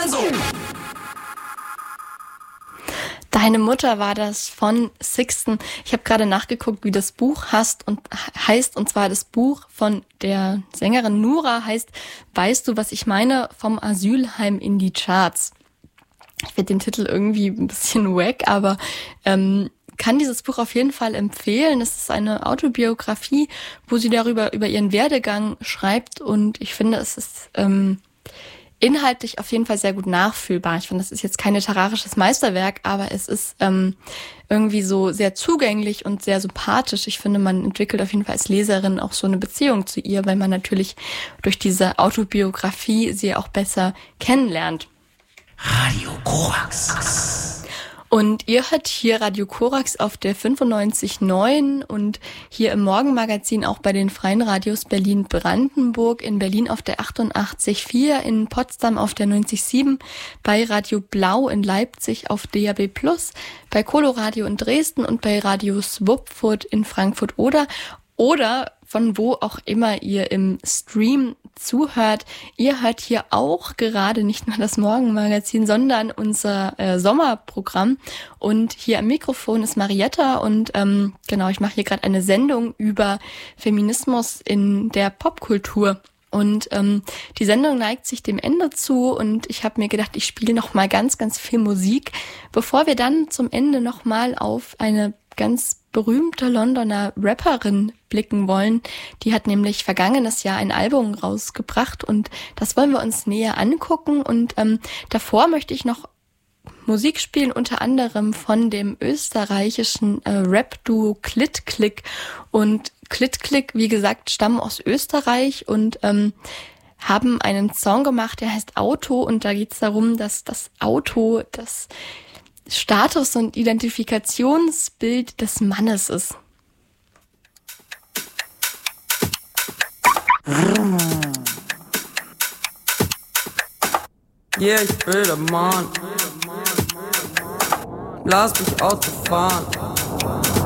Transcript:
Deine Mutter war das von Sixten. Ich habe gerade nachgeguckt, wie das Buch heißt, und zwar das Buch von der Sängerin Nura heißt Weißt du, was ich meine? Vom Asylheim in die Charts. Ich finde den Titel irgendwie ein bisschen wack, aber kann dieses Buch auf jeden Fall empfehlen. Es ist eine Autobiografie, wo sie über ihren Werdegang schreibt, und ich finde, es ist inhaltlich auf jeden Fall sehr gut nachfühlbar. Ich finde, das ist jetzt kein literarisches Meisterwerk, aber es ist irgendwie so sehr zugänglich und sehr sympathisch. Ich finde, man entwickelt auf jeden Fall als Leserin auch so eine Beziehung zu ihr, weil man natürlich durch diese Autobiografie sie auch besser kennenlernt. Radio Korax. Und ihr hört hier Radio Korax auf der 95.9 und hier im Morgenmagazin auch bei den Freien Radios Berlin-Brandenburg, in Berlin auf der 88.4, in Potsdam auf der 90.7, bei Radio Blau in Leipzig auf DAB+, bei Coloradio in Dresden und bei Radio Swupfurt in Frankfurt oder von wo auch immer ihr im Stream zuhört. Ihr hört hier auch gerade nicht nur das Morgenmagazin, sondern unser Sommerprogramm. Und hier am Mikrofon ist Marietta und ich mache hier gerade eine Sendung über Feminismus in der Popkultur. Und die Sendung neigt sich dem Ende zu und ich habe mir gedacht, ich spiele noch mal ganz, ganz viel Musik, bevor wir dann zum Ende noch mal auf eine ganz berühmte Londoner Rapperin blicken wollen. Die hat nämlich vergangenes Jahr ein Album rausgebracht und das wollen wir uns näher angucken. Und davor möchte ich noch Musik spielen, unter anderem von dem österreichischen Rap-Duo Klitt-Klick. Und Klitt-Klick, wie gesagt, stammen aus Österreich und haben einen Song gemacht, der heißt Auto. Und da geht es darum, dass das Auto das Status- und Identifikationsbild des Mannes ist. Yeah, ich bin der Mann. Lass mich Auto fahren.